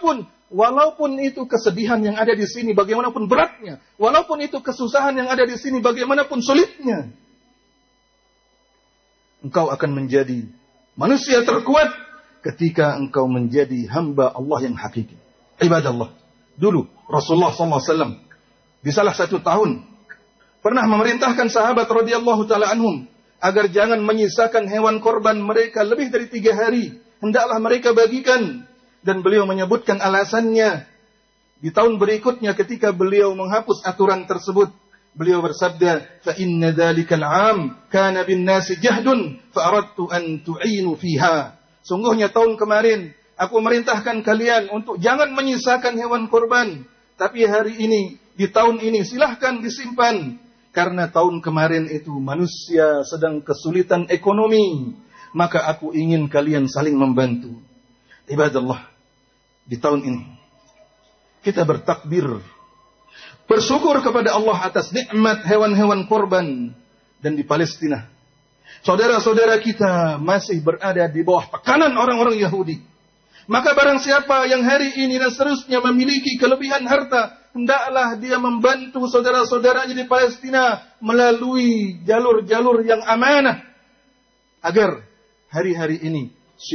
walaupun itu kesedihan yang ada di sini bagaimanapun beratnya, walaupun itu kesusahan yang ada di sini bagaimanapun sulitnya, engkau akan menjadi manusia terkuat ketika engkau menjadi hamba Allah yang hakiki. Ibadallah. Dulu Rasulullah SAW di salah satu tahun pernah memerintahkan sahabat radhiyallahu taala anhum agar jangan menyisakan hewan korban mereka lebih dari 3 hari. Hendaklah mereka bagikan. Dan beliau menyebutkan alasannya. Di tahun berikutnya ketika beliau menghapus aturan tersebut, beliau bersabda, "Fa inna dzalikal 'am kana bin-nasi jahdun fa aradtu an tu'inu fiha." Sungguhnya tahun kemarin aku merintahkan kalian untuk jangan menyisakan hewan korban, tapi hari ini, di tahun ini silahkan disimpan. Karena tahun kemarin itu manusia sedang kesulitan ekonomi, maka aku ingin kalian saling membantu. Ibadallah, di tahun ini kita bertakbir, bersyukur kepada Allah atas nikmat hewan-hewan korban. Dan di Palestina, saudara-saudara kita masih berada di bawah tekanan orang-orang Yahudi. Maka barang siapa yang hari ini dan seterusnya memiliki kelebihan harta, hendaklah dia membantu saudara-saudaranya di Palestina melalui jalur-jalur yang amanah, agar hari-hari ini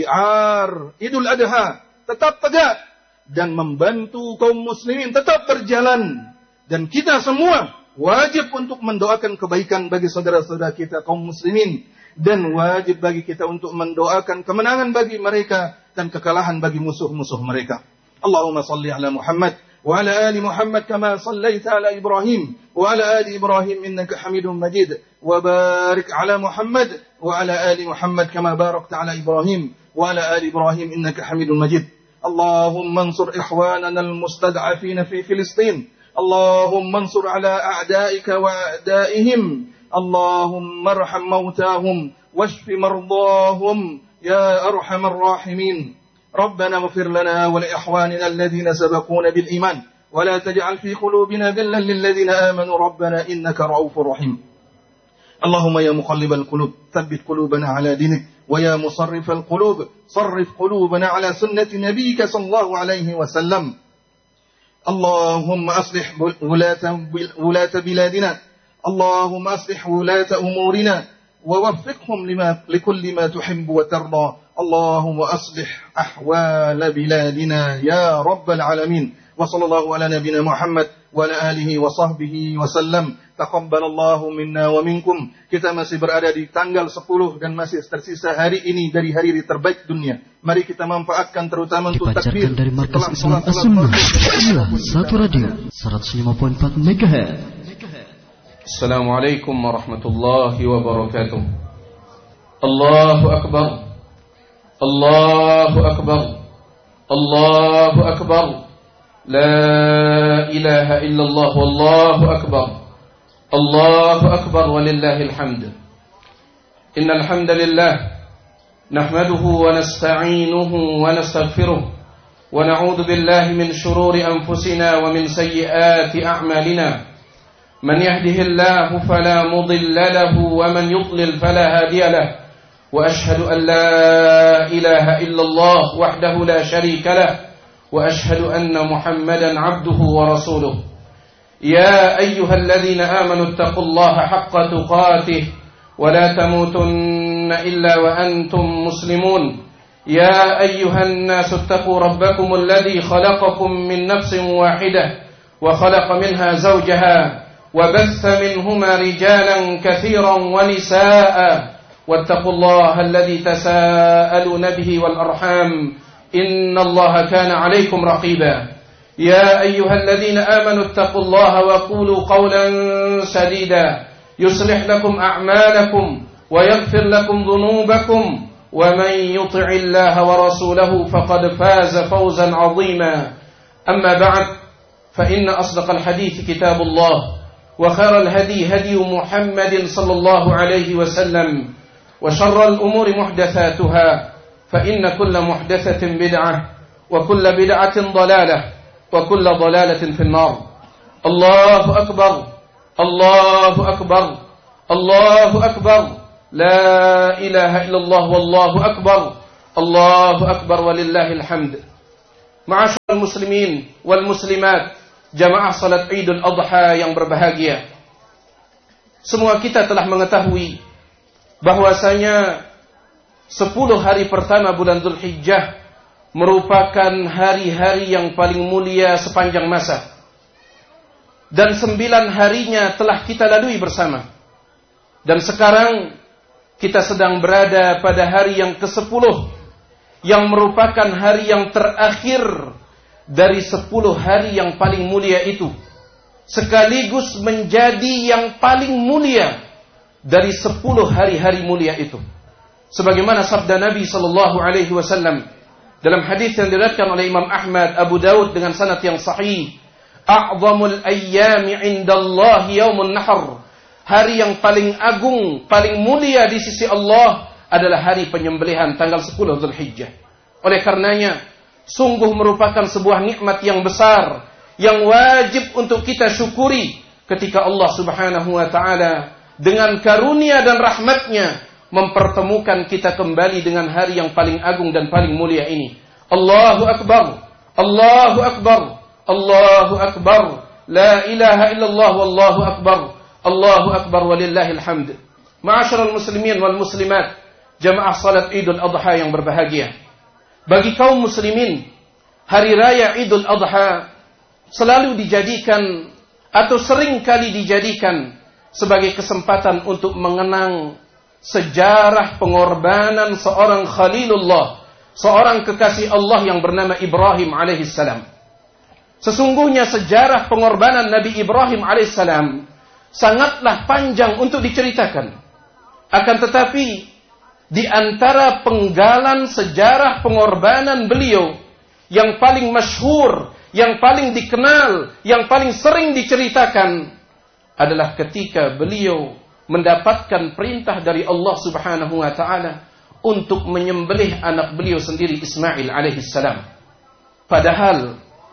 syiar Idul Adha tetap tegak dan membantu kaum muslimin tetap berjalan. Dan kita semua wajib untuk mendoakan kebaikan bagi saudara-saudara kita kaum muslimin, dan wajib bagi kita untuk mendoakan kemenangan bagi mereka dan kekalahan bagi musuh-musuh mereka. Allahumma salli ala Muhammad wa ala ali Muhammad kama sallaita ala Ibrahim wa ala ali Ibrahim innaka Hamidum Majid, wa barik ala Muhammad wa ala ali Muhammad kama barakta ala Ibrahim wa ala ali Ibrahim innaka Hamidum Majid. Allahumma ansur ikhwanana al-mustad'afina fi Filistin. Allahumma ansur ala a'daika wa a'daihim. Allahumma arham mautahum washfi mardahum ya arhamar rahimin. ربنا اغفر لنا ولإخواننا الذين سبقونا بالإيمان ولا تجعل في قلوبنا غلا للذين آمنوا ربنا إنك رؤوف رحيم. اللهم يا مقلب القلوب ثبت قلوبنا على دينك ويا مصرف القلوب صرف قلوبنا على سنة نبيك صلى الله عليه وسلم. اللهم أصلح ولاة بلادنا. اللهم أصلح ولاة أمورنا ووفقهم لكل ما تحب وترضى. اللهم أصلح أحوال بلادنا يا رب العالمين. وصلى الله على نبينا محمد وعلى آله وصحبه وسلم. Taqabbalallahu minna wa minkum. Kita masih berada di tanggal 10 dan masih tersisa hari ini dari hari terbaik dunia. Mari kita manfaatkan terutama untuk takbir. Dipancarkan dari Markas Islam As-Sunnah. Inilah Satu Radio 105.4 MHz. Assalamualaikum warahmatullahi wabarakatuh. Allahu Akbar. Allahu Akbar. Allahu Akbar. La ilaha illallah wallahu akbar. الله أكبر ولله الحمد. إن الحمد لله نحمده ونستعينه ونستغفره ونعوذ بالله من شرور أنفسنا ومن سيئات أعمالنا. من يهده الله فلا مضل له ومن يضلل فلا هادي له. وأشهد أن لا إله إلا الله وحده لا شريك له وأشهد أن محمدا عبده ورسوله. يا أيها الذين آمنوا اتقوا الله حق تقاته ولا تموتن إلا وأنتم مسلمون. يا أيها الناس اتقوا ربكم الذي خلقكم من نفس واحدة وخلق منها زوجها وبث منهما رجالا كثيرا ونساء واتقوا الله الذي تساءلون به والأرحام إن الله كان عليكم رقيبا. يا أيها الذين آمنوا اتقوا الله وقولوا قولا سديدا يصلح لكم أعمالكم ويغفر لكم ذنوبكم ومن يطع الله ورسوله فقد فاز فوزا عظيما. أما بعد فإن أصدق الحديث كتاب الله وخير الهدي هدي محمد صلى الله عليه وسلم وشر الأمور محدثاتها فإن كل محدثة بدعة وكل بدعة ضلالة وكل ضلالة في النار. الله أكبر. الله أكبر. الله أكبر. لا إله إلا الله والله أكبر. الله أكبر ولله الحمد. Ma'asyiral muslimin wal muslimat, jamaah salat Idul Adha yang berbahagia. Semua kita telah mengetahui bahwasanya 10 hari pertama bulan Dzulhijjah merupakan hari-hari yang paling mulia sepanjang masa. Dan 9 harinya telah kita lalui bersama. Dan sekarang kita sedang berada pada hari yang ke-10, yang merupakan hari yang terakhir dari 10 hari yang paling mulia itu, sekaligus menjadi yang paling mulia dari 10 hari-hari mulia itu. Sebagaimana sabda Nabi SAW dalam hadis yang diriwayatkan oleh Imam Ahmad, Abu Dawud dengan sanad yang sahih, a'zamul ayyami 'indallahi yaumun nahr. Hari yang paling agung, paling mulia di sisi Allah adalah hari penyembelihan tanggal 10 Dzulhijjah. Oleh karenanya, sungguh merupakan sebuah nikmat yang besar yang wajib untuk kita syukuri ketika Allah Subhanahu wa taala dengan karunia dan rahmatnya mempertemukan kita kembali dengan hari yang paling agung dan paling mulia ini. Allahu Akbar, Allahu Akbar, Allahu Akbar, la ilaha illallah wallahu akbar, Allahu Akbar walillahil hamd. Ma'asyiral muslimin wal muslimat, jamaah salat Idul Adha yang berbahagia. Bagi kaum muslimin, hari raya Idul Adha selalu dijadikan atau sering kali dijadikan sebagai kesempatan untuk mengenang sejarah pengorbanan seorang Khalilullah, seorang kekasih Allah yang bernama Ibrahim alaihissalam. Sesungguhnya sejarah pengorbanan Nabi Ibrahim alaihissalam sangatlah panjang untuk diceritakan. Akan tetapi di antara penggalan sejarah pengorbanan beliau yang paling masyhur, yang paling dikenal, yang paling sering diceritakan adalah ketika beliau mendapatkan perintah dari Allah Subhanahu wa taala untuk menyembelih anak beliau sendiri Ismail alaihissalam. Padahal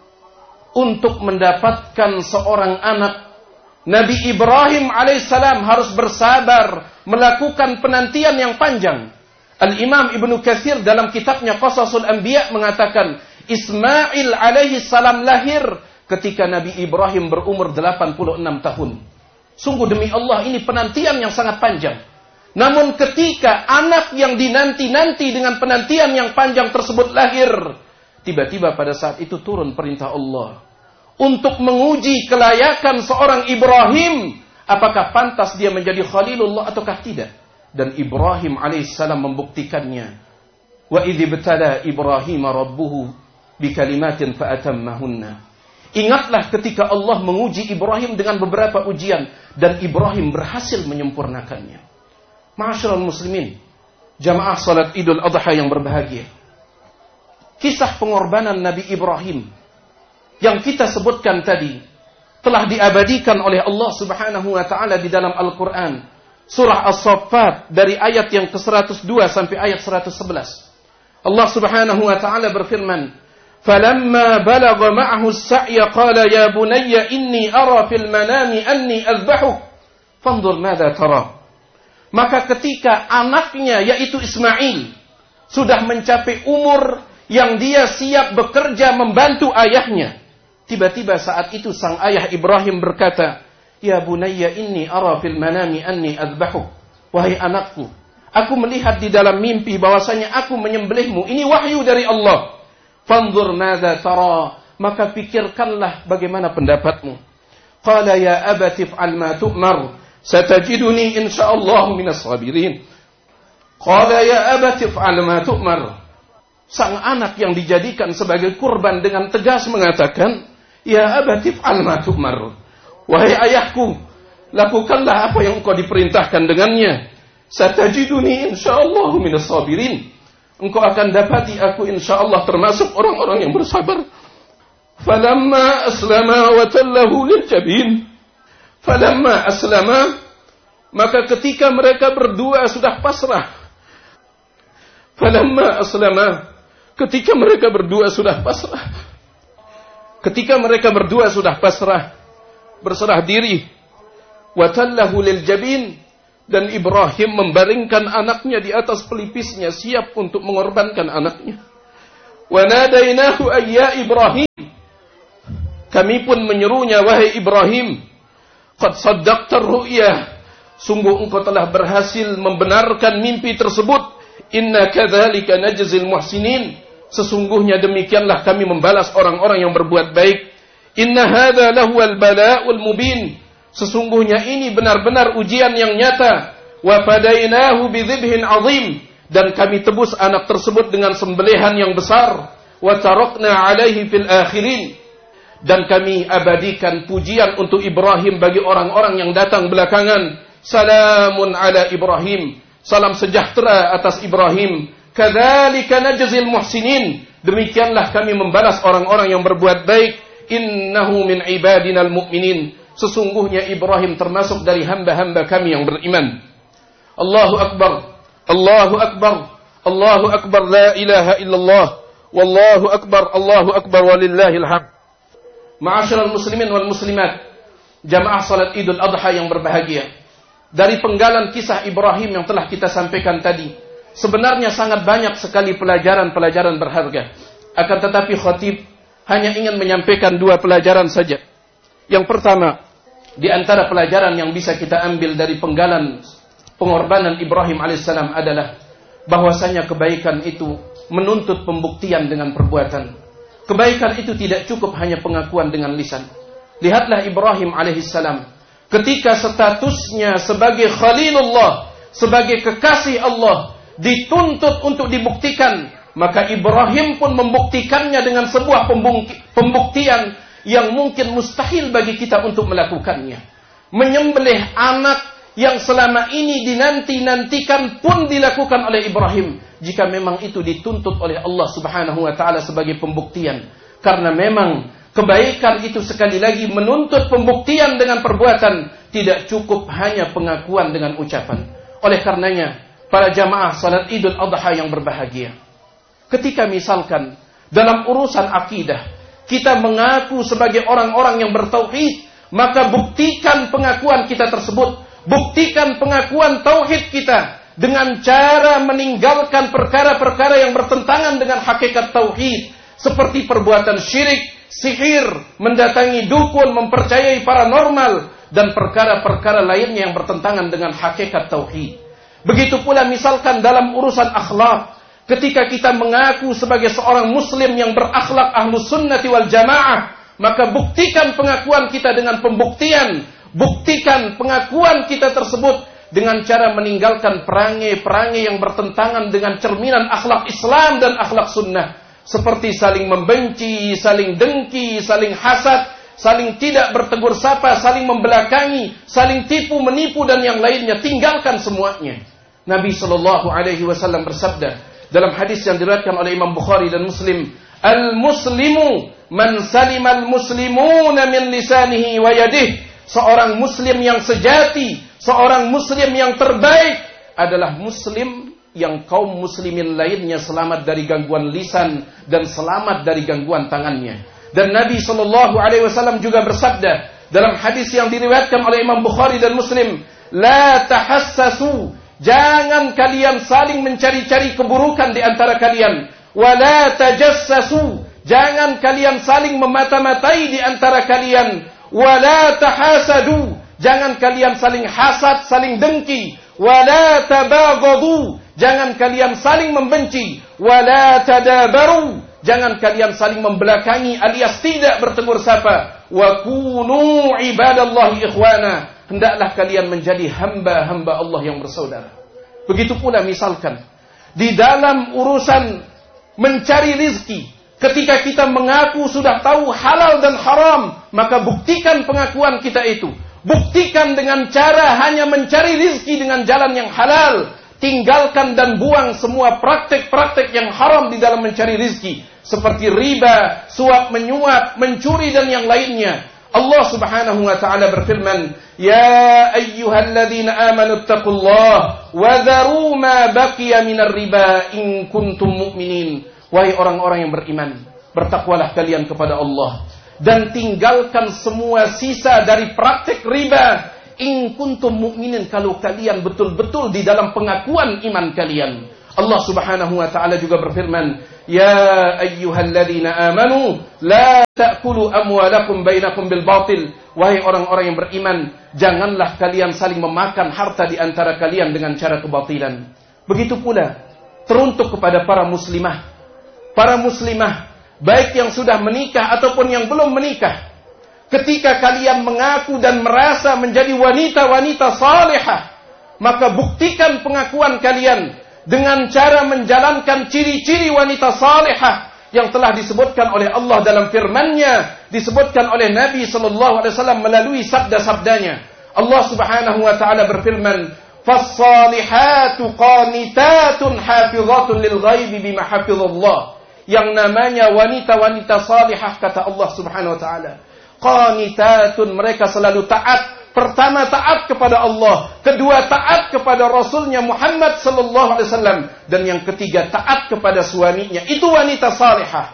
untuk mendapatkan seorang anak, Nabi Ibrahim alaihissalam harus bersabar melakukan penantian yang panjang. Al-Imam Ibnu Katsir dalam kitabnya Qasasul Anbiya mengatakan Ismail alaihissalam lahir ketika Nabi Ibrahim berumur 86 tahun. Sungguh demi Allah, ini penantian yang sangat panjang. Namun ketika anak yang dinanti-nanti dengan penantian yang panjang tersebut lahir, tiba-tiba pada saat itu turun perintah Allah untuk menguji kelayakan seorang Ibrahim, apakah pantas dia menjadi Khalilullah ataukah tidak. Dan Ibrahim alaihissalam membuktikannya. Wa idh ibtala Ibrahim rabbuhu bikalimatin fa'atammahunna. Ingatlah ketika Allah menguji Ibrahim dengan beberapa ujian dan Ibrahim berhasil menyempurnakannya. Ma'asyiral muslimin, jamaah salat Idul Adha yang berbahagia. Kisah pengorbanan Nabi Ibrahim yang kita sebutkan tadi telah diabadikan oleh Allah Subhanahu wa taala di dalam Al-Qur'an, surah As-Saffat dari ayat yang ke-102 sampai ayat 111. Allah Subhanahu wa taala berfirman, فَلَمَّا بَلَغَ مَعَهُ السَّعْيَ قَالَ يَا بُنَيَّ إِنِّي أَرَى فِي الْمَنَامِ أَنِّي أَذْبَحُكَ فَانظُرْ مَاذَا تَرَى. Maka ketika anaknya yaitu Ismail sudah mencapai umur yang dia siap bekerja membantu ayahnya, tiba-tiba saat itu sang ayah Ibrahim berkata, "Ya bunayya inni ara fil manami anni adbahuk." Wahai anakku, aku melihat di dalam mimpi bahwasanya aku menyembelihmu. Ini wahyu dari Allah. Fanzur madza tara, maka pikirkanlah bagaimana pendapatmu. Qala ya abati fa'al ma tu'mar, satajiduni insyaallah minas sabirin. Qala ya abati fa'al ma tu'mar. Sang anak yang dijadikan sebagai kurban dengan tegas mengatakan, ya abati fa'al ma tu'mar. Wahai ayahku, lakukanlah apa yang engkau diperintahkan dengannya. Satajiduni insyaallah minas sabirin. Engkau akan dapati aku insyaallah termasuk orang-orang yang bersabar. Falamma aslama wa tallahu lil jabin. Falamma aslama, maka ketika mereka berdua sudah pasrah. Falamma aslama, ketika mereka berdua sudah pasrah. Ketika mereka berdua sudah pasrah, berserah diri. Wa tallahu lil jabin, dan Ibrahim membaringkan anaknya di atas pelipisnya, siap untuk mengorbankan anaknya. Wa nadainahu ayya Ibrahim. Kami pun menyerunya, wahai Ibrahim, qad saddaqta ar-ru'ya. Sungguh engkau telah berhasil membenarkan mimpi tersebut. Inna kadzalika najzil muhsinin. Sesungguhnya demikianlah kami membalas orang-orang yang berbuat baik. Inna hadza lahuwal bala'ul mubin. Sesungguhnya ini benar-benar ujian yang nyata. Wa fadainahu bidzibhin 'adzim. Dan kami tebus anak tersebut dengan sembelihan yang besar. Wa tarakna 'alaihi fil akhirin. Dan kami abadikan pujian untuk Ibrahim bagi orang-orang yang datang belakangan. Salamun ala Ibrahim. Salam sejahtera atas Ibrahim. Kadzalika najzil muhsinin. Demikianlah kami membalas orang-orang yang berbuat baik. Innahu min ibadinal mu'minin. Sesungguhnya Ibrahim termasuk dari hamba-hamba kami yang beriman. Allahu Akbar. Allahu Akbar. Allahu Akbar. La ilaha illallah. Wallahu Akbar. Allahu Akbar. Walillahil hamd. Ma'asyiral muslimin wal muslimat. Jamaah salat Idul Adha yang berbahagia. Dari penggalan kisah Ibrahim yang telah kita sampaikan tadi, sebenarnya sangat banyak sekali pelajaran-pelajaran berharga. Akan tetapi khatib hanya ingin menyampaikan 2 pelajaran saja. Yang pertama, di antara pelajaran yang bisa kita ambil dari penggalan pengorbanan Ibrahim alaihissalam adalah bahwasanya kebaikan itu menuntut pembuktian dengan perbuatan. Kebaikan itu tidak cukup hanya pengakuan dengan lisan. Lihatlah Ibrahim alaihissalam. Ketika statusnya sebagai Khalilullah, sebagai kekasih Allah, dituntut untuk dibuktikan, maka Ibrahim pun membuktikannya dengan sebuah pembuktian yang mungkin mustahil bagi kita untuk melakukannya. Menyembelih anak yang selama ini dinanti-nantikan pun dilakukan oleh Ibrahim, jika memang itu dituntut oleh Allah Subhanahu wa taala sebagai pembuktian. Karena memang kebaikan itu sekali lagi menuntut pembuktian dengan perbuatan, tidak cukup hanya pengakuan dengan ucapan. Oleh karenanya, para jamaah salat Idul Adha yang berbahagia, ketika misalkan dalam urusan akidah kita mengaku sebagai orang-orang yang bertauhid, maka buktikan pengakuan kita tersebut, buktikan pengakuan tauhid kita dengan cara meninggalkan perkara-perkara yang bertentangan dengan hakikat tauhid, seperti perbuatan syirik, sihir, mendatangi dukun, mempercayai paranormal, dan perkara-perkara lainnya yang bertentangan dengan hakikat tauhid. Begitu pula misalkan dalam urusan akhlak, ketika kita mengaku sebagai seorang muslim yang berakhlak ahlus sunnati wal jamaah, maka buktikan pengakuan kita dengan pembuktian, buktikan pengakuan kita tersebut dengan cara meninggalkan perangai-perangai yang bertentangan dengan cerminan akhlak Islam dan akhlak sunnah, seperti saling membenci, saling dengki, saling hasad, saling tidak bertegur sapa, saling membelakangi, saling tipu menipu dan yang lainnya. Tinggalkan semuanya. Nabi SAW bersabda dalam hadis yang diriwayatkan oleh Imam Bukhari dan Muslim, "Al-muslimu man salimal muslimuna min lisanihi wa yadihi." Seorang muslim yang sejati, seorang muslim yang terbaik adalah muslim yang kaum muslimin lainnya selamat dari gangguan lisan dan selamat dari gangguan tangannya. Dan Nabi SAW juga bersabda dalam hadis yang diriwayatkan oleh Imam Bukhari dan Muslim, "La tahassasu." Jangan kalian saling mencari-cari keburukan di antara kalian. "Wa la tajassasu." Jangan kalian saling memata-matai di antara kalian. "Wa la tahasadu." Jangan kalian saling hasad, saling dengki. "Wa la tabaghadu." Jangan kalian saling membenci. "Wa la tadabaru." Jangan kalian saling membelakangi alias tidak bertegur sapa. "Wa kunu ibadallahi ikhwana." Hendaklah kalian menjadi hamba-hamba Allah yang bersaudara. Begitu pula misalkan di dalam urusan mencari rizki, ketika kita mengaku sudah tahu halal dan haram, maka buktikan pengakuan kita itu. Buktikan dengan cara hanya mencari rizki dengan jalan yang halal. Tinggalkan dan buang semua praktek-praktek yang haram di dalam mencari rizki, seperti riba, suap menyuap, mencuri dan yang lainnya. Allah Subhanahu wa taala berfirman, "Ya ayyuhalladzina amanu taqullaha wa dharu ma baqiya minar riba in kuntum mu'minin." Wahai orang-orang yang beriman, bertakwalah kalian kepada Allah dan tinggalkan semua sisa dari praktek riba. In kuntum mu'minin, kalau kalian betul-betul di dalam pengakuan iman kalian. Allah Subhanahu wa taala juga berfirman, Ya ayyuhalladzina amanu la ta'kulu amwalakum bainakum bil batil. Wahai orang-orang yang beriman, janganlah kalian saling memakan harta di antara kalian dengan cara kebatilan. Begitu pula teruntuk kepada para muslimah, baik yang sudah menikah ataupun yang belum menikah. Ketika kalian mengaku dan merasa menjadi wanita-wanita salihah, maka buktikan pengakuan kalian dengan cara menjalankan ciri-ciri wanita salihah yang telah disebutkan oleh Allah dalam firman-Nya, disebutkan oleh Nabi sallallahu alaihi wasallam melalui sabda-sabdanya. Allah Subhanahu wa taala berfirman, "Fas-salihatu qanitatun hafizatun lil ghaibi bima hafizallah." Yang namanya wanita-wanita salihah, kata Allah Subhanahu wa taala, qanitatun, mereka selalu taat. Pertama, taat kepada Allah. Kedua, taat kepada Rasulnya Muhammad sallallahu alaihi wasallam. Dan yang ketiga, taat kepada suaminya. Itu wanita salihah.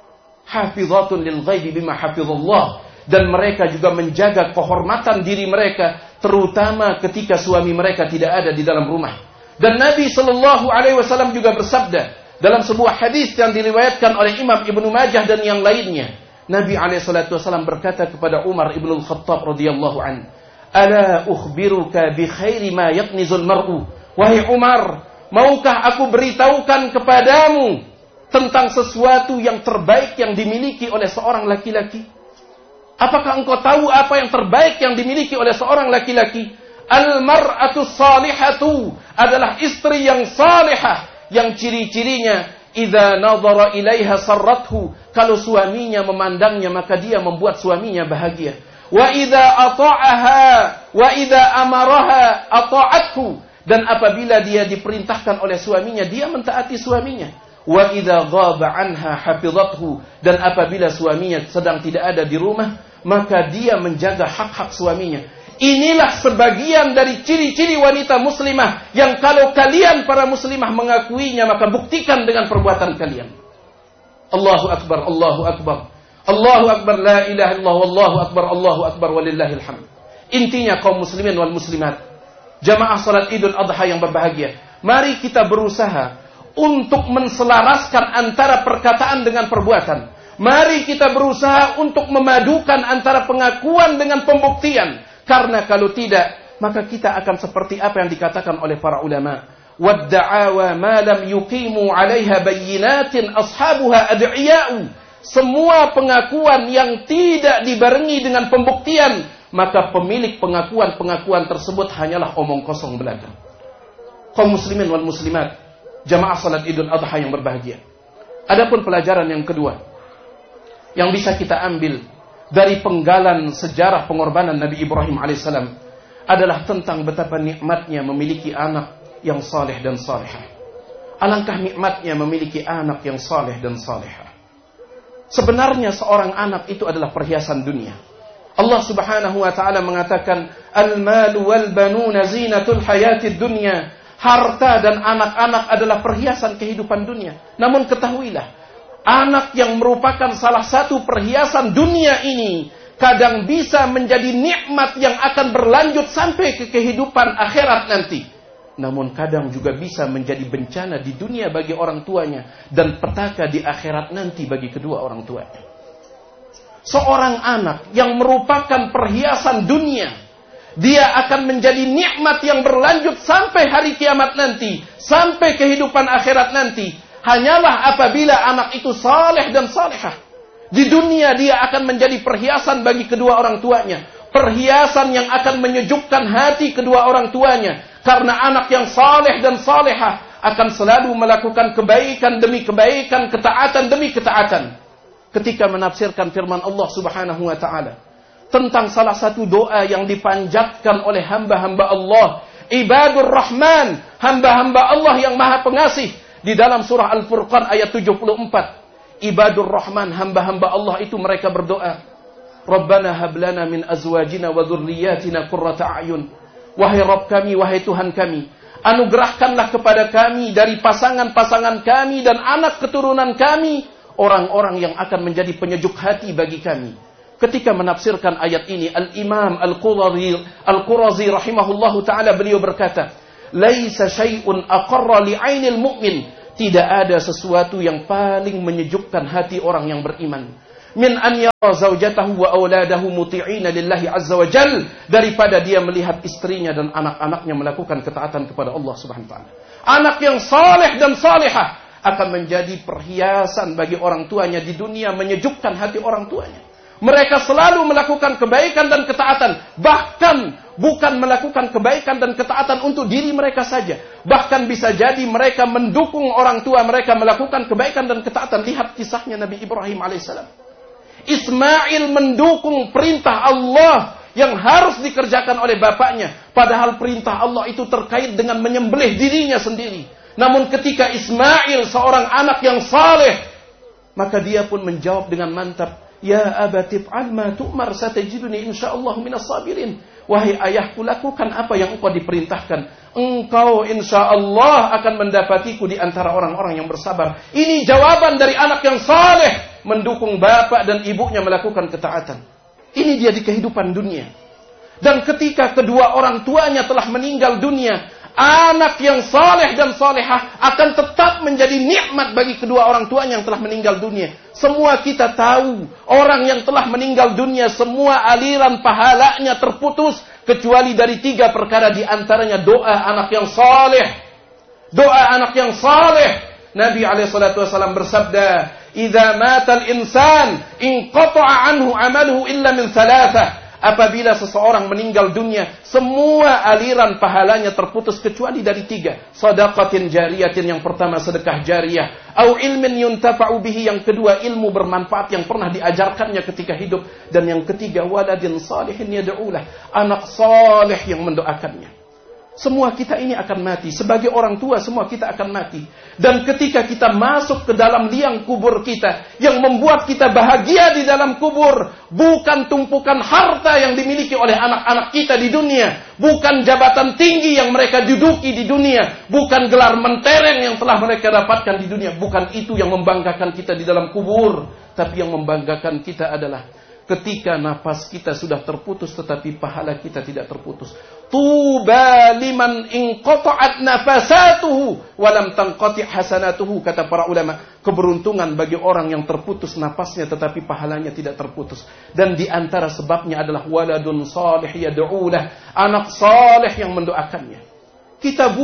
Hafizatun lil ghaibi bima hafizallah. Dan mereka juga menjaga kehormatan diri mereka, terutama ketika suami mereka tidak ada di dalam rumah. Dan Nabi sallallahu alaihi wasallam juga bersabda dalam sebuah hadis yang diriwayatkan oleh Imam Ibnu Majah dan yang lainnya. Nabi alaihi salatu wasallam berkata kepada Umar ibn Khattab radhiyallahu anhu, "Ala ukhbiruka bi khairi ma yaknizul mar'u." Wahai Umar, maukah aku beritahukan kepadamu tentang sesuatu yang terbaik yang dimiliki oleh seorang laki-laki? Apakah engkau tahu apa yang terbaik yang dimiliki oleh seorang laki-laki? Al-mar'atu salihatu, adalah istri yang salihah, yang ciri-cirinya idza nadhara ilaiha sarrathu, kalau suaminya memandangnya maka dia membuat suaminya bahagia. Wa idza ata'aha wa idza amaraha ata'athu, dan apabila dia diperintahkan oleh suaminya dia mentaati suaminya. Wa idza ghaba anha hafizathu, dan apabila suaminya sedang tidak ada di rumah maka dia menjaga hak-hak suaminya. Inilah sebagian dari ciri-ciri wanita muslimah yang kalau kalian para muslimah mengakuinya maka buktikan dengan perbuatan kalian. Allahu akbar, Allahu akbar. Allahu akbar, la ilaha illallah, wallahu akbar, Allahu akbar, walillahil hamd. Intinya kaum muslimin wal muslimat, jamaah salat Idul Adha yang berbahagia, mari kita berusaha untuk menselaraskan antara perkataan dengan perbuatan. Mari kita berusaha untuk memadukan antara pengakuan dengan pembuktian. Karena kalau tidak, maka kita akan seperti apa yang dikatakan oleh para ulama. Wadda'awa ma lam yuqimu 'alaiha bayyinatin ashabuha ad'iya'u. Semua pengakuan yang tidak dibarengi dengan pembuktian, maka pemilik pengakuan-pengakuan tersebut hanyalah omong kosong belaka. Kaum muslimin wal muslimat, jamaah salat Idul Adha yang berbahagia. Adapun pelajaran yang kedua yang bisa kita ambil dari penggalan sejarah pengorbanan Nabi Ibrahim alaihissalam adalah tentang betapa nikmatnya memiliki anak yang saleh dan salihah. Alangkah nikmatnya memiliki anak yang saleh dan salihah. Sebenarnya seorang anak itu adalah perhiasan dunia. Allah Subhanahu wa taala mengatakan, "Al-malu wal banuna zinatul hayatid dunya." Harta dan anak-anak adalah perhiasan kehidupan dunia. Namun ketahuilah, anak yang merupakan salah satu perhiasan dunia ini kadang bisa menjadi nikmat yang akan berlanjut sampai ke kehidupan akhirat nanti. Namun kadang juga bisa menjadi bencana di dunia bagi orang tuanya dan petaka di akhirat nanti bagi kedua orang tuanya. Seorang anak yang merupakan perhiasan dunia, dia akan menjadi nikmat yang berlanjut sampai hari kiamat nanti, sampai kehidupan akhirat nanti. Hanyalah apabila anak itu saleh dan salihah. Di dunia dia akan menjadi perhiasan bagi kedua orang tuanya. Perhiasan yang akan menyejukkan hati kedua orang tuanya. Karena anak yang saleh dan salihah akan selalu melakukan kebaikan demi kebaikan, ketaatan demi ketaatan. Ketika menafsirkan firman Allah Subhanahu wa taala tentang salah satu doa yang dipanjatkan oleh hamba-hamba Allah, Ibadur Rahman, hamba-hamba Allah yang Maha Pengasih, di dalam surah Al-Furqan ayat 74. Ibadur Rahman, hamba-hamba Allah itu mereka berdoa, Rabbana hablana min azwajina wa dhurriyyatina qurrata a'yun. Wahai Rabb kami, wahai Tuhan kami, anugerahkanlah kepada kami dari pasangan-pasangan kami dan anak keturunan kami orang-orang yang akan menjadi penyejuk hati bagi kami. Ketika menafsirkan ayat ini, Al-Imam Al-Qurazi rahimahullahu ta'ala beliau berkata, Laisa syai'un aqarra li'ainil mu'min. Tidak ada sesuatu yang paling menyejukkan hati orang yang beriman min an yara zaujatahu wa auladahu muti'ina lillahi azza wa jal, daripada dia melihat istrinya dan anak-anaknya melakukan ketaatan kepada Allah Subhanahu wa taala. Anak yang saleh dan salihah akan menjadi perhiasan bagi orang tuanya di dunia, menyejukkan hati orang tuanya. Mereka selalu melakukan kebaikan dan ketaatan, bahkan bukan melakukan kebaikan dan ketaatan untuk diri mereka saja. Bahkan bisa jadi mereka mendukung orang tua mereka melakukan kebaikan dan ketaatan. Lihat kisahnya Nabi Ibrahim alaihissalam. Ismail mendukung perintah Allah yang harus dikerjakan oleh bapaknya. Padahal perintah Allah itu terkait dengan menyembelih dirinya sendiri. Namun ketika Ismail seorang anak yang saleh, maka dia pun menjawab dengan mantap, ya abati fa'al ma tu'mar satajiduni insyaallah minas sabirin. Wahai ayahku, lakukan apa yang engkau diperintahkan. Engkau insyaallah akan mendapatiku di antara orang-orang yang bersabar. Ini jawaban dari anak yang saleh, mendukung bapak dan ibunya melakukan ketaatan. Ini dia di kehidupan dunia. Dan ketika kedua orang tuanya telah meninggal dunia, anak yang saleh dan salehah akan tetap menjadi nikmat bagi kedua orang tuanya yang telah meninggal dunia. Semua kita tahu, orang yang telah meninggal dunia, semua aliran pahalanya terputus, kecuali dari 3 perkara, di antaranya doa anak yang saleh. Doa anak yang saleh. Nabi SAW bersabda, "Idza matal insan, inqata'a anhu amaluhu illa min 3." Apabila seseorang meninggal dunia, semua aliran pahalanya terputus kecuali dari 3. Shadaqatin jariyatin, yang pertama sedekah jariyah. Au ilmin yuntafa'u bihi, yang kedua ilmu bermanfaat yang pernah diajarkannya ketika hidup. Dan yang ketiga waladin salihin yad'ulah, anak saleh yang mendoakannya. Semua kita ini akan mati. Sebagai orang tua, semua kita akan mati. Dan ketika kita masuk ke dalam liang kubur kita, yang membuat kita bahagia di dalam kubur, bukan tumpukan harta yang dimiliki oleh anak-anak kita di dunia, bukan jabatan tinggi yang mereka duduki di dunia, bukan gelar mentereng yang telah mereka dapatkan di dunia. Bukan itu yang membanggakan kita di dalam kubur. Tapi yang membanggakan kita adalah ketika nafas kita sudah terputus tetapi pahala kita tidak terputus. Tuba liman inqata'at nafasatuhu wa lam tanqati' hasanatuhu, kata para ulama. Keberuntungan bagi orang yang terputus nafasnya tetapi pahalanya tidak terputus. Dan di antara sebabnya adalah waladun salih yad'ulah, anak saleh yang mendoakannya. Kita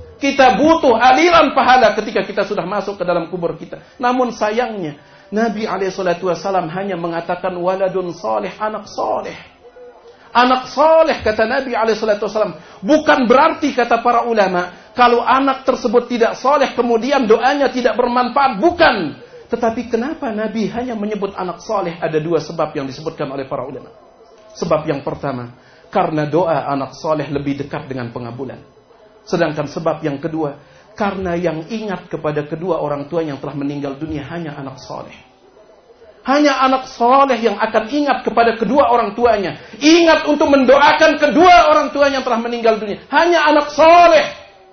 butuh aliran pahala ketika kita sudah masuk ke dalam kubur kita. Namun sayangnya Nabi SAW hanya mengatakan waladun salih, anak saleh. Anak saleh, kata Nabi SAW. Bukan berarti, kata para ulama, kalau anak tersebut tidak saleh kemudian doanya tidak bermanfaat. Bukan. Tetapi kenapa Nabi hanya menyebut anak saleh? Ada 2 sebab yang disebutkan oleh para ulama. Sebab yang pertama, karena doa anak saleh lebih dekat dengan pengabulan. Sedangkan sebab yang kedua, karena yang ingat kepada kedua orang tua yang telah meninggal dunia hanya anak saleh. Hanya anak saleh yang akan ingat kepada kedua orang tuanya. Ingat untuk mendoakan kedua orang tuanya yang telah meninggal dunia. Hanya anak saleh.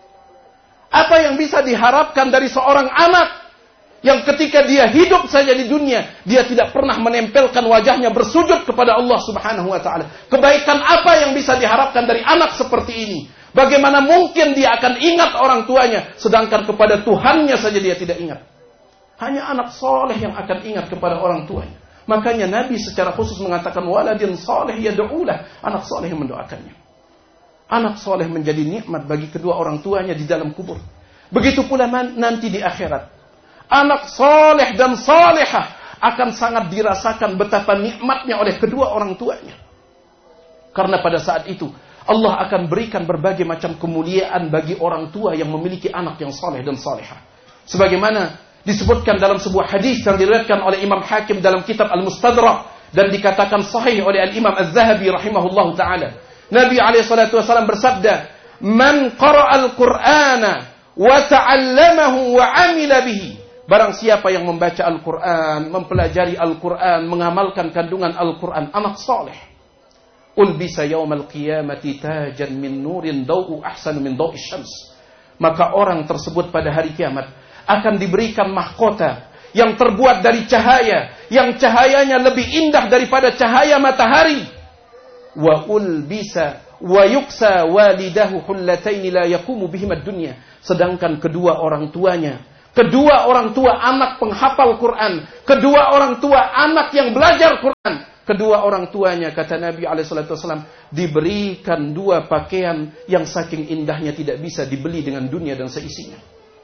Apa yang bisa diharapkan dari seorang anak yang ketika dia hidup saja di dunia, dia tidak pernah menempelkan wajahnya bersujud kepada Allah Subhanahu wa taala. Kebaikan apa yang bisa diharapkan dari anak seperti ini? Bagaimana mungkin dia akan ingat orang tuanya, sedangkan kepada Tuhannya saja dia tidak ingat. Hanya anak soleh yang akan ingat kepada orang tuanya. Makanya Nabi secara khusus mengatakan waladin soleh yad'ulah, anak soleh yang mendoakannya. Anak soleh menjadi nikmat bagi kedua orang tuanya di dalam kubur. Begitu pula nanti di akhirat. Anak soleh dan solehah akan sangat dirasakan betapa nikmatnya oleh kedua orang tuanya. Karena pada saat itu Allah akan berikan berbagai macam kemuliaan bagi orang tua yang memiliki anak yang soleh dan solehah. Sebagaimana disebutkan dalam sebuah hadis yang diriwayatkan oleh Imam Hakim dalam kitab Al-Mustadrak dan dikatakan sahih oleh Al-Imam Az-Zahabi rahimahullahu taala. Nabi SAW bersabda, "Man qara'al Qur'ana wa ta'allamahu wa 'amila bihi." Barang siapa yang membaca Al-Qur'an, mempelajari Al-Qur'an, mengamalkan kandungan Al-Qur'an, anak saleh, ulbisa yaumal qiyamati tajan min nurin daw'u ahsanu min daw'is syams. Maka orang tersebut pada hari kiamat akan diberikan mahkota yang terbuat dari cahaya, yang cahayanya lebih indah daripada cahaya matahari. Wa ulbisa wa yuksa walidahu hullataini la yaqumu bihim ad-dunya. Sedangkan kedua orang tuanya kedua orang tua anak penghafal Quran, kedua orang tua anak yang belajar Quran, kedua orang tuanya, kata Nabi SAW, diberikan dua pakaian yang saking indahnya tidak bisa dibeli dengan dunia dan seisinya.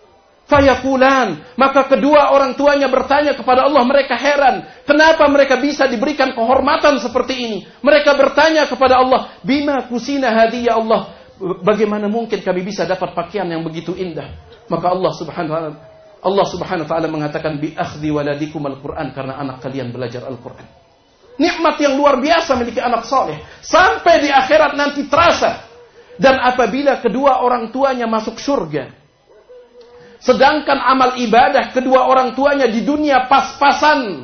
Fayaqulan, maka kedua orang tuanya bertanya kepada Allah, mereka heran, kenapa mereka bisa diberikan kehormatan seperti ini? Mereka bertanya kepada Allah, bima kusina hadi ya Allah, bagaimana mungkin kami bisa dapat pakaian yang begitu indah? Maka Allah Subhanahu wa taala mengatakan, bi akhdhi waladikum al-Qur'an, karena anak kalian belajar Al-Qur'an. Nikmat yang luar biasa memiliki anak soleh, sampai di akhirat nanti terasa. Dan apabila kedua orang tuanya masuk surga, sedangkan amal ibadah kedua orang tuanya di dunia pas-pasan,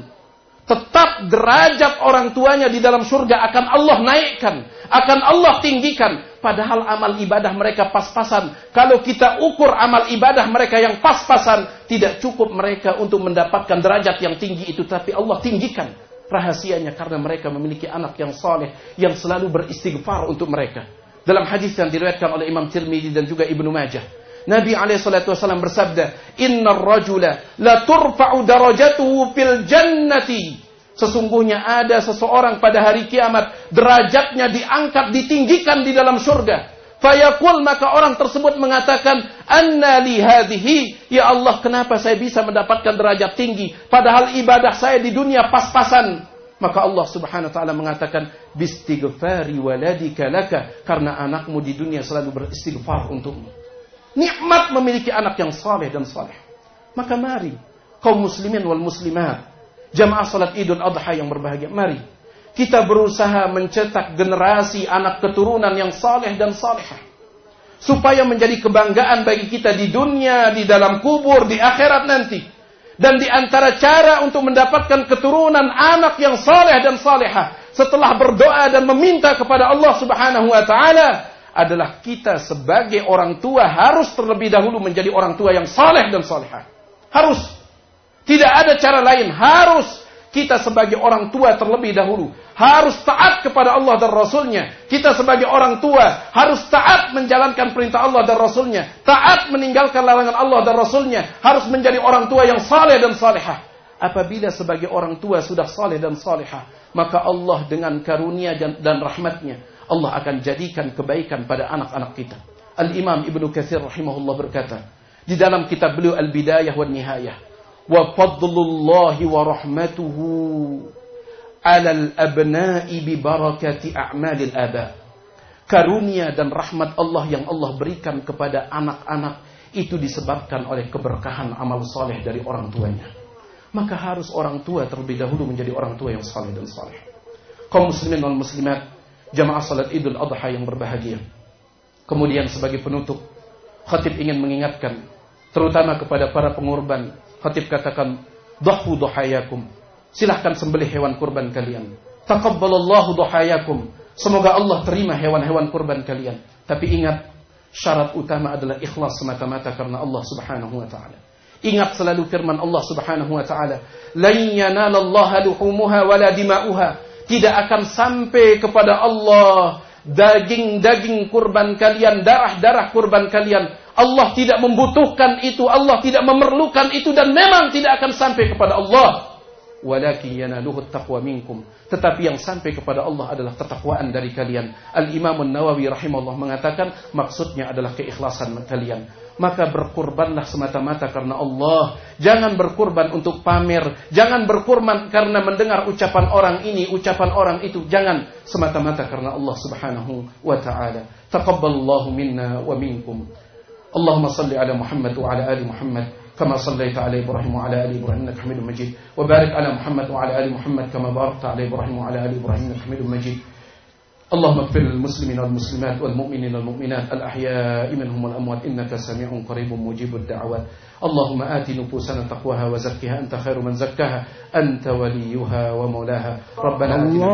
tetap derajat orang tuanya di dalam surga akan Allah naikkan, akan Allah tinggikan. Padahal amal ibadah mereka pas-pasan. Kalau kita ukur amal ibadah mereka yang pas-pasan, tidak cukup mereka untuk mendapatkan derajat yang tinggi itu. Tapi Allah tinggikan. Rahasianya karena mereka memiliki anak yang saleh, yang selalu beristighfar untuk mereka. Dalam hadis yang diriwayatkan oleh Imam Tirmidzi dan juga Ibnu Majah, Nabi SAW bersabda, Innar rajula la turfa'u darajatuhu fil jannati. Sesungguhnya ada seseorang pada hari kiamat, derajatnya diangkat, ditinggikan di dalam surga. Fayaqul, maka orang tersebut mengatakan, Anna li hadhihi, ya Allah, kenapa saya bisa mendapatkan derajat tinggi, padahal ibadah saya di dunia pas-pasan. Maka Allah Subhanahu wa taala mengatakan, bistighfari waladika laka, karena anakmu di dunia selalu beristighfar untukmu. Nikmat memiliki anak yang saleh dan saleh. Maka mari kaum muslimin wal muslimat, jamaah salat Idul Adha yang berbahagia, mari kita berusaha mencetak generasi anak keturunan yang saleh dan salehah, supaya menjadi kebanggaan bagi kita di dunia, di dalam kubur, di akhirat nanti. Dan di antara cara untuk mendapatkan keturunan anak yang saleh dan salehah, setelah berdoa dan meminta kepada Allah Subhanahu wa taala, adalah kita sebagai orang tua harus terlebih dahulu menjadi orang tua yang saleh dan salehah. Harus. Tidak ada cara lain. Harus kita sebagai orang tua terlebih dahulu harus taat kepada Allah dan Rasulnya. Kita sebagai orang tua harus taat menjalankan perintah Allah dan Rasulnya. Taat meninggalkan larangan Allah dan Rasulnya. Harus menjadi orang tua yang saleh dan salehah. Apabila sebagai orang tua sudah saleh dan salehah, maka Allah dengan karunia dan rahmatnya, Allah akan jadikan kebaikan pada anak-anak kita. Al-Imam Ibnu Katsir rahimahullah berkata, di dalam kitab beliau Al-Bidayah wan Nihayah, wa fadlullahi wa rahmatuhu 'alal abna'i bi barakati a'malil aba. Karunia dan rahmat Allah yang Allah berikan kepada anak-anak itu disebabkan oleh keberkahan amal saleh dari orang tuanya. Maka harus orang tua terlebih dahulu menjadi orang tua yang saleh dan saleh. Kaum muslimin wal muslimat, jamaah salat Idul Adha yang berbahagia. Kemudian sebagai penutup, khatib ingin mengingatkan terutama kepada para pengorban. Khatib katakan, dhahu dhahayakum, silahkan sembelih hewan kurban kalian. Taqabbalallahu dhahayakum, semoga Allah terima hewan-hewan kurban kalian. Tapi ingat, syarat utama adalah ikhlas semata-mata karena Allah Subhanahu wa taala. Ingat selalu firman Allah Subhanahu wa taala, lan yanalallaha luhumuha wala dima'uha. Tidak akan sampai kepada Allah daging-daging kurban kalian, darah-darah kurban kalian. Allah tidak membutuhkan itu, Allah tidak memerlukan itu, dan memang tidak akan sampai kepada Allah. Walakin yanaluhu taqwa minkum. Tetapi yang sampai kepada Allah adalah ketakwaan dari kalian. Al-Imam An-Nawawi rahimahullah mengatakan maksudnya adalah keikhlasan kalian. Maka berkurbanlah semata-mata karena Allah. Jangan berkurban untuk pamer. Jangan berkurban karena mendengar ucapan orang ini, ucapan orang itu. Jangan, semata-mata karena Allah Subhanahu wa ta'ala. Taqabbalallahu minna wa minkum. Allahumma salli ala Muhammad wa ala ali Muhammad kama sallaita ala Ibrahim wa ala ali Ibrahim innaka Hamidum Majid. Wa barik ala Muhammad wa ala ali Muhammad kama barakta ala Ibrahim wa ala ali Ibrahim innaka Hamidum Majid. اللهم اغفر للمسلمين والمسلمات والمؤمنين والمؤمنات الأحياء منهم والأموات إنك سميع قريب مجيب الدعوات. اللهم آت نفوسنا تقواها وزكها أنت خير من زكاها أنت وليها ومولاها. ربنا